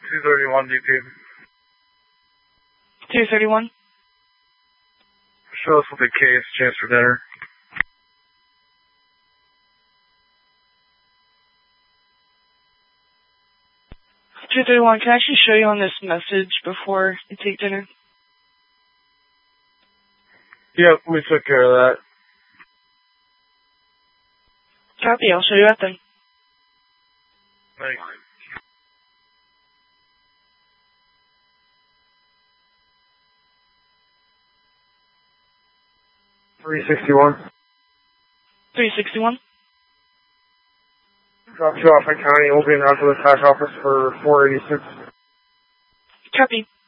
231 DP. 231. Show us with the case, chance for dinner. $231, can I actually show you on this message before you take dinner? Yep, we took care of that. Copy, I'll show you that then. Thanks. $361. 361. Drop you off in county. We'll be in the tax office for $486. Copy.